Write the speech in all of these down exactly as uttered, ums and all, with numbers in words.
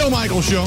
Bill Michaels Show.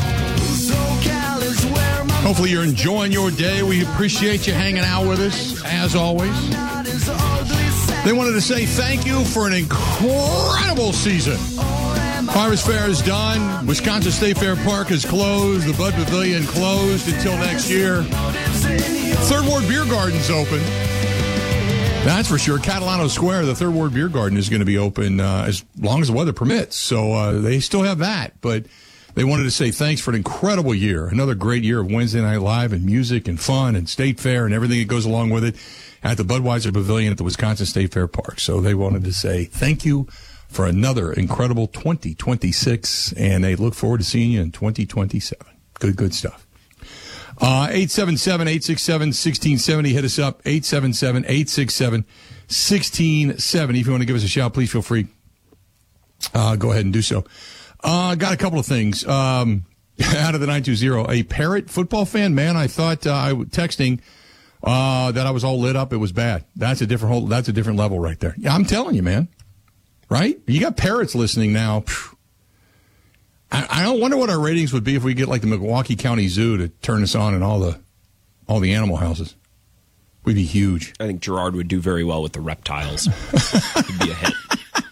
Hopefully you're enjoying your day. We appreciate you hanging out with us, as always. They wanted to say thank you for an incredible season. Harvest Fair is done. Wisconsin State Fair Park is closed. The Bud Pavilion closed until next year. Third Ward Beer Garden's open. That's for sure. Catalano Square, the Third Ward Beer Garden, is going to be open uh, as long as the weather permits. So uh, they still have that. But they wanted to say thanks for an incredible year. Another great year of Wednesday Night Live and music and fun and State Fair and everything that goes along with it at the Budweiser Pavilion at the Wisconsin State Fair Park. So they wanted to say thank you for another incredible twenty twenty-six, and they look forward to seeing you in twenty twenty-seven. Good, good stuff. Uh, eight seven seven, eight six seven, one six seven zero. Hit us up, eight seven seven, eight six seven, one six seven zero. If you want to give us a shout, please feel free. Uh, go ahead and do so. Uh, got a couple of things. Um, out of the nine two zero, a Parrot football fan, man, I thought uh, I was texting uh, that I was all lit up. It was bad. That's a different whole, that's a different level right there. Yeah, I'm telling you, man. Right? You got parrots listening now. I, I don't wonder what our ratings would be if we get like the Milwaukee County Zoo to turn us on in all the all the animal houses. We'd be huge. I think Gerard would do very well with the reptiles. It'd be a hit.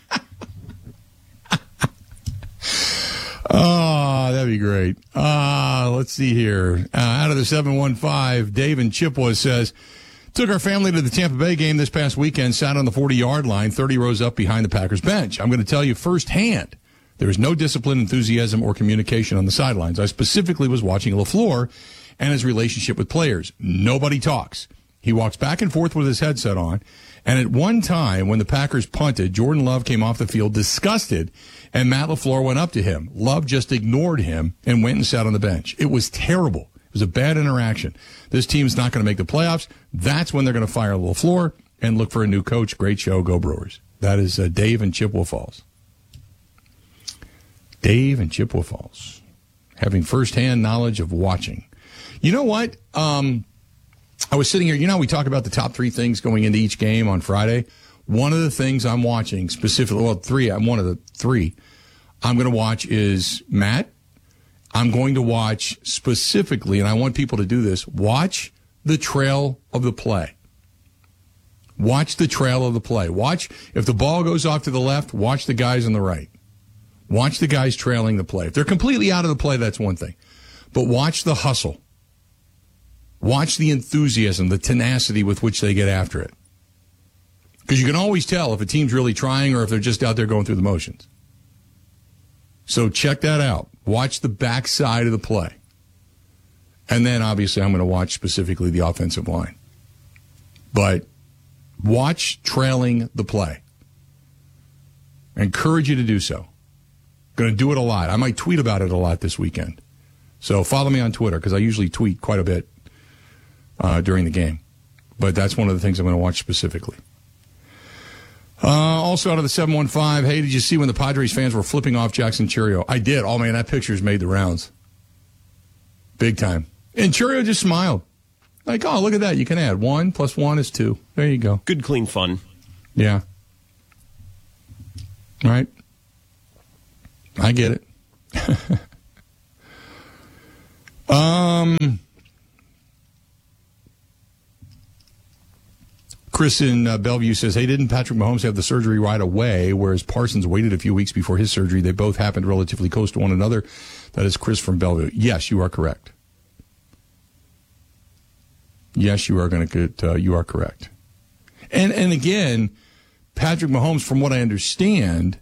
Oh, that'd be great. Uh, let's see here. Uh, out of the seven one five, Dave in Chippewa says, took our family to the Tampa Bay game this past weekend, sat on the forty-yard line, thirty rows up behind the Packers bench. I'm going to tell you firsthand, there was no discipline, enthusiasm, or communication on the sidelines. I specifically was watching LaFleur and his relationship with players. Nobody talks. He walks back and forth with his headset on, and at one time, when the Packers punted, Jordan Love came off the field disgusted, and Matt LaFleur went up to him. Love just ignored him and went and sat on the bench. It was terrible. It was a bad interaction. This team's not going to make the playoffs. That's when they're going to fire LaFleur and look for a new coach. Great show. Go Brewers. That is uh, Dave in Chippewa Falls. Dave in Chippewa Falls. Having firsthand knowledge of watching. You know what? Um, I was sitting here. You know how we talk about the top three things going into each game on Friday? One of the things I'm watching specifically, well, three, I'm one of the three I'm going to watch is Matt. I'm going to watch specifically, and I want people to do this, watch the trail of the play. Watch the trail of the play. Watch, if the ball goes off to the left, watch the guys on the right. Watch the guys trailing the play. If they're completely out of the play, that's one thing. But watch the hustle. Watch the enthusiasm, the tenacity with which they get after it. Because you can always tell if a team's really trying or if they're just out there going through the motions. So check that out. Watch the backside of the play. And then, obviously, I'm going to watch specifically the offensive line. But watch trailing the play. I encourage you to do so. Going to do it a lot. I might tweet about it a lot this weekend. So follow me on Twitter because I usually tweet quite a bit uh, during the game. But that's one of the things I'm going to watch specifically. Uh, also out of the seven one five, hey, did you see when the Padres fans were flipping off Jackson Chourio? I did. Oh, man, that picture's made the rounds. Big time. And Chourio just smiled. Like, oh, look at that. You can add one plus one is two. There you go. Good, clean fun. Yeah. Right. I get it. um... Chris in uh, Bellevue says, hey, didn't Patrick Mahomes have the surgery right away, whereas Parsons waited a few weeks before his surgery? They both happened relatively close to one another. That is Chris from Bellevue. Yes, you are correct. Yes, you are going to get, uh, you are correct. And, and again, Patrick Mahomes, from what I understand,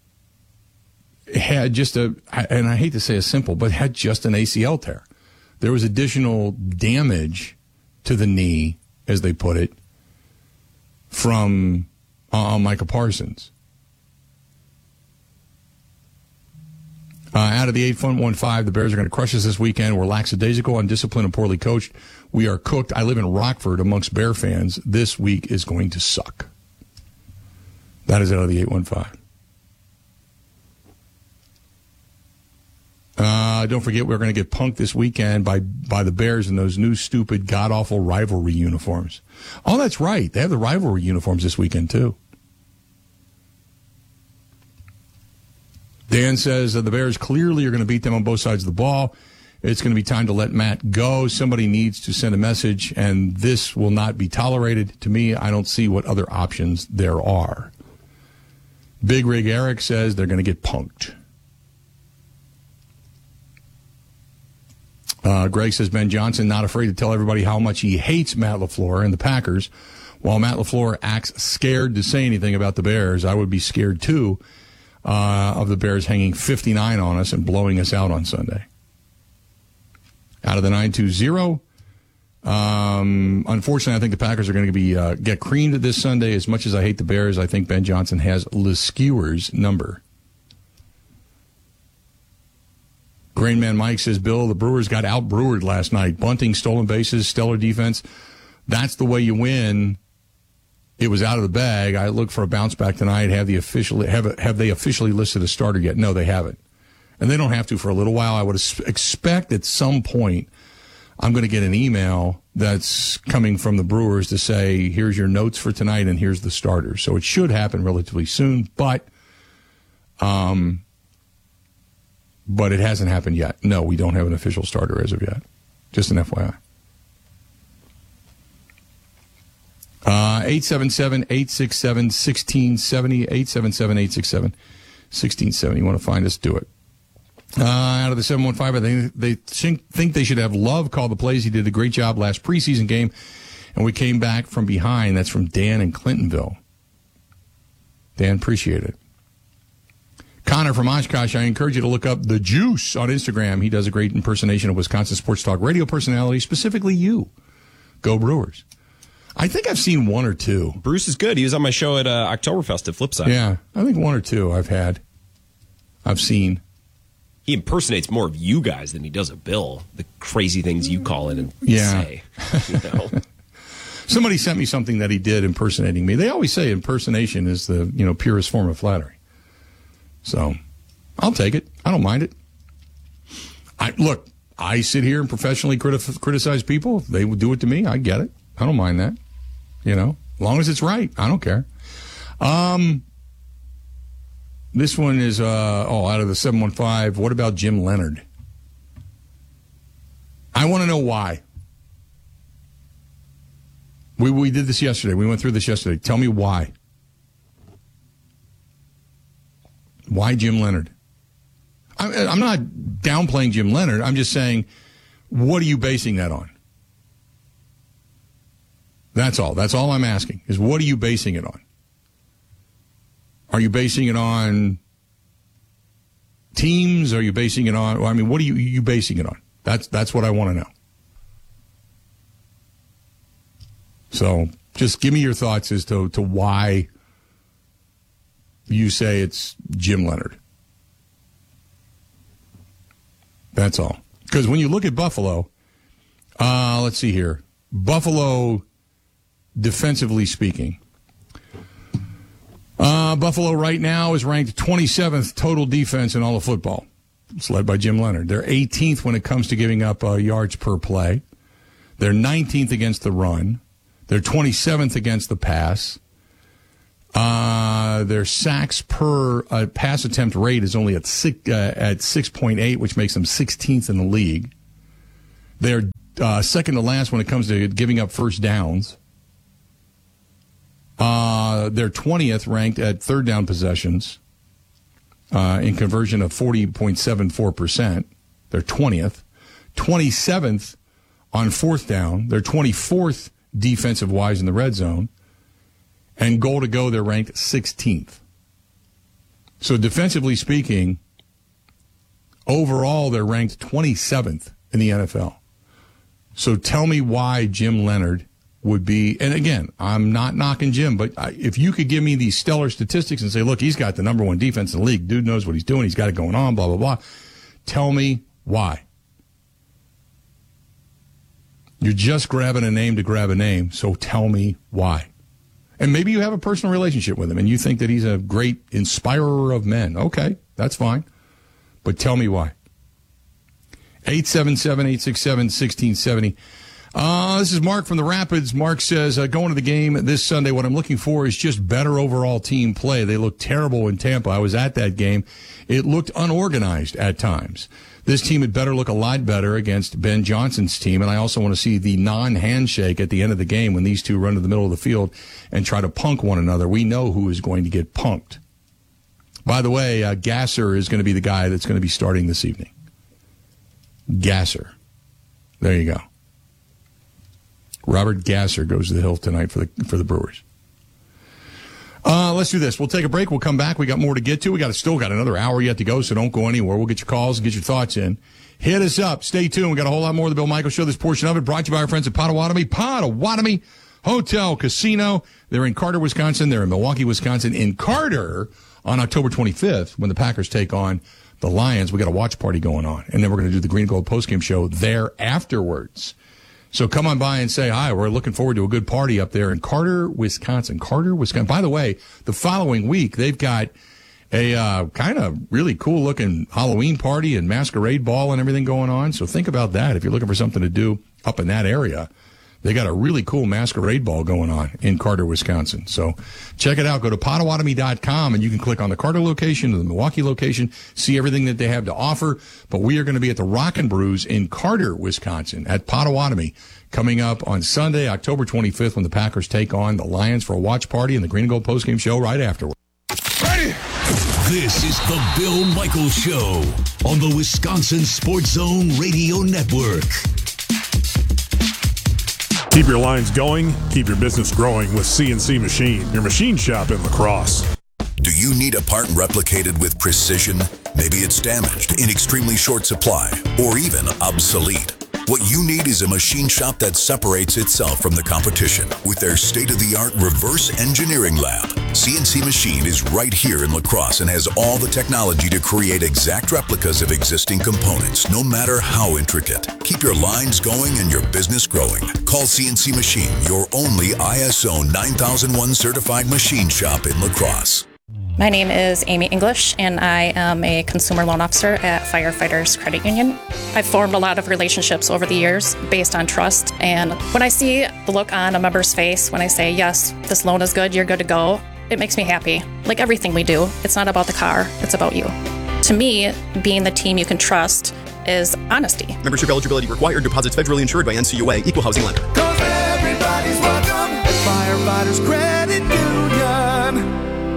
had just a, and I hate to say a simple, but had just an A C L tear. There was additional damage to the knee, as they put it, from uh, Micah Parsons. Uh, out of the eight one five, the Bears are going to crush us this weekend. We're lackadaisical, undisciplined, and poorly coached. We are cooked. I live in Rockford amongst Bear fans. This week is going to suck. That is out of the eight one five. Uh, don't forget, we're going to get punked this weekend by, by the Bears in those new, stupid, god-awful rivalry uniforms. Oh, that's right. They have the rivalry uniforms this weekend, too. Dan says that the Bears clearly are going to beat them on both sides of the ball. It's going to be time to let Matt go. Somebody needs to send a message, and this will not be tolerated. To me, I don't see what other options there are. Big Rig Eric says they're going to get punked. Uh, Greg says Ben Johnson not afraid to tell everybody how much he hates Matt LaFleur and the Packers. While Matt LaFleur acts scared to say anything about the Bears, I would be scared, too, uh, of the Bears hanging fifty-nine on us and blowing us out on Sunday. Out of the nine two zero, um, unfortunately, I think the Packers are going to be uh, get creamed this Sunday. As much as I hate the Bears, I think Ben Johnson has LeSkewer's number. Grainman Mike says, Bill, the Brewers got out-brewered last night. Bunting, stolen bases, stellar defense. That's the way you win. It was out of the bag. I look for a bounce back tonight. Have the officially have have they officially listed a starter yet? No, they haven't. And they don't have to for a little while. I would expect at some point I'm going to get an email that's coming from the Brewers to say, here's your notes for tonight and here's the starters. So it should happen relatively soon, but um, but it hasn't happened yet. No, we don't have an official starter as of yet. Just an F Y I. Uh, eight seven seven, eight six seven, one six seven zero, eight seven seven, eight six seven, one six seven zero. You want to find us, do it. Uh, out of the seven one five, I think they think, think they should have Love call the plays. He did a great job last preseason game, and we came back from behind. That's from Dan in Clintonville. Dan, appreciate it. Connor from Oshkosh, I encourage you to look up The Juice on Instagram. He does a great impersonation of Wisconsin Sports Talk radio personality, specifically you. Go Brewers. I think I've seen one or two. Bruce is good. He was on my show at uh, Oktoberfest at Flipside. Yeah, I think one or two I've had. I've seen. He impersonates more of you guys than he does of Bill. The crazy things you call it and yeah. say. You know? Somebody sent me something that he did impersonating me. They always say impersonation is the you know purest form of flattery. So I'll take it. I don't mind it. I look. I sit here and professionally criti- criticize people. If they would do it to me, I get it. I don't mind that. You know, as long as it's right, I don't care. Um. This one is, uh, oh, out of the seven one five, what about Jim Leonard? I want to know why. We we did this yesterday. We went through this yesterday. Tell me why. Why Jim Leonard? I, I'm not downplaying Jim Leonard. I'm just saying, what are you basing that on? That's all. That's all I'm asking, is what are you basing it on? Are you basing it on teams? Are you basing it on, I mean, what are you, you basing it on? That's that's what I want to know. So just give me your thoughts as to, to why you say it's Jim Leonard. That's all. Because when you look at Buffalo, uh, let's see here. Buffalo, defensively speaking, Uh, Buffalo right now is ranked twenty-seventh total defense in all of football. It's led by Jim Leonard. They're eighteenth when it comes to giving up uh, yards per play. They're nineteenth against the run. They're twenty-seventh against the pass. Uh, their sacks per uh, pass attempt rate is only at six, uh, at six point eight, which makes them sixteenth in the league. They're uh, second to last when it comes to giving up first downs. Uh, they're twentieth ranked at third down possessions uh, in conversion of forty point seven four percent. They're twentieth. twenty-seventh on fourth down. They're twenty-fourth defensive-wise in the red zone. And goal to go, they're ranked sixteenth. So defensively speaking, overall they're ranked twenty-seventh in the N F L. So tell me why Jim Leonard would be, and again, I'm not knocking Jim, but I, if you could give me these stellar statistics and say, look, he's got the number one defense in the league, dude knows what he's doing, he's got it going on, blah, blah, blah. Tell me why. You're just grabbing a name to grab a name, so tell me why. And maybe you have a personal relationship with him and you think that he's a great inspirer of men. Okay, that's fine. But tell me why. eight seven seven, eight six seven, one six seven zero. Uh, this is Mark from the Rapids. Mark says, uh, going to the game this Sunday, what I'm looking for is just better overall team play. They looked terrible in Tampa. I was at that game. It looked unorganized at times. This team had better look a lot better against Ben Johnson's team, and I also want to see the non-handshake at the end of the game when these two run to the middle of the field and try to punk one another. We know who is going to get punked. By the way, uh, Gasser is going to be the guy that's going to be starting this evening. Gasser. There you go. Robert Gasser goes to the Hill tonight for the for the Brewers. Uh, let's do this. We'll take a break. We'll come back. We got more to get to. We got still got another hour yet to go, so don't go anywhere. We'll get your calls and get your thoughts in. Hit us up. Stay tuned. We got a whole lot more of the Bill Michaels Show. This portion of it brought to you by our friends at Potawatomi. Potawatomi Hotel Casino. They're in Carter, Wisconsin. They're in Milwaukee, Wisconsin. In Carter on October twenty-fifth when the Packers take on the Lions. We got a watch party going on, and then we're going to do the Green and Gold postgame show there afterwards. So come on by and say hi. We're looking forward to a good party up there in Carter, Wisconsin. Carter, Wisconsin. By the way, the following week, they've got a uh, kind of really cool-looking Halloween party and masquerade ball and everything going on. So think about that if you're looking for something to do up in that area. They got a really cool masquerade ball going on in Carter, Wisconsin. So check it out. Go to Potawatomi dot com, and you can click on the Carter location or the Milwaukee location, see everything that they have to offer. But we are going to be at the Rockin' Brews in Carter, Wisconsin, at Potawatomi, coming up on Sunday, October twenty-fifth, when the Packers take on the Lions for a watch party and the Green and Gold postgame show right afterward. Ready? This is the Bill Michaels Show on the Wisconsin Sports Zone Radio Network. Keep your lines going, keep your business growing with C N C Machine, your machine shop in La Crosse. Do you need a part replicated with precision? Maybe it's damaged, in extremely short supply, or even obsolete. What you need is a machine shop that separates itself from the competition with their state-of-the-art reverse engineering lab. C N C Machine is right here in La Crosse and has all the technology to create exact replicas of existing components, no matter how intricate. Keep your lines going and your business growing. Call C N C Machine, your only I S O nine thousand one certified machine shop in La Crosse. My name is Amy English, and I am a consumer loan officer at Firefighters Credit Union. I've formed a lot of relationships over the years based on trust, and when I see the look on a member's face when I say, yes, this loan is good, you're good to go, it makes me happy. Like everything we do, it's not about the car, it's about you. To me, being the team you can trust is honesty. Membership eligibility required. Deposits federally insured by N C U A. Equal housing lender. Cause everybody's welcome at Firefighters Credit Union.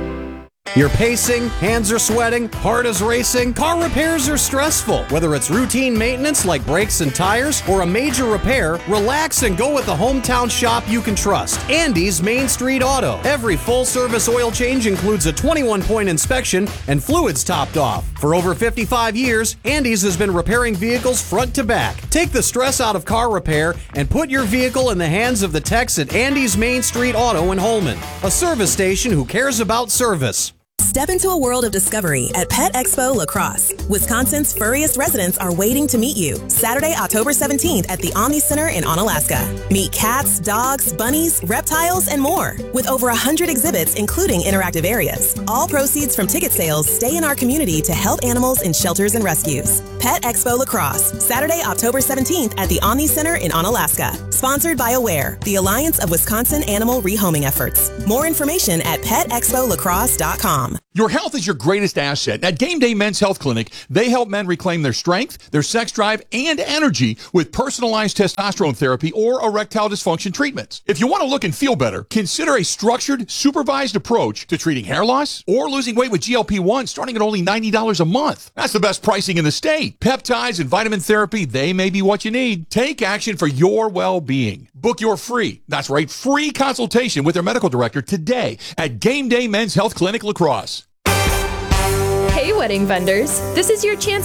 You're pacing, hands are sweating, heart is racing, car repairs are stressful. Whether it's routine maintenance like brakes and tires or a major repair, relax and go with the hometown shop you can trust. Andy's Main Street Auto. Every full-service oil change includes a twenty-one point inspection and fluids topped off. For over fifty-five years, Andy's has been repairing vehicles front to back. Take the stress out of car repair and put your vehicle in the hands of the techs at Andy's Main Street Auto in Holman, a service station who cares about service. Step into a world of discovery at Pet Expo La Crosse. Wisconsin's furriest residents are waiting to meet you. Saturday, October seventeenth at the Omni Center in Onalaska. Meet cats, dogs, bunnies, reptiles, and more. With over one hundred exhibits, including interactive areas. All proceeds from ticket sales stay in our community to help animals in shelters and rescues. Pet Expo La Crosse. Saturday, October seventeenth at the Omni Center in Onalaska. Sponsored by Aware, the Alliance of Wisconsin Animal Rehoming Efforts. More information at pet expo lacrosse dot com. Your health is your greatest asset. At Game Day Men's Health Clinic, they help men reclaim their strength, their sex drive, and energy with personalized testosterone therapy or erectile dysfunction treatments. If you want to look and feel better, consider a structured, supervised approach to treating hair loss or losing weight with G L P one starting at only ninety dollars a month. That's the best pricing in the state. Peptides and vitamin therapy, they may be what you need. Take action for your well-being. Book your free, that's right, free consultation with their medical director today at Game Day Men's Health Clinic La Crosse. Hey, wedding vendors. This is your chance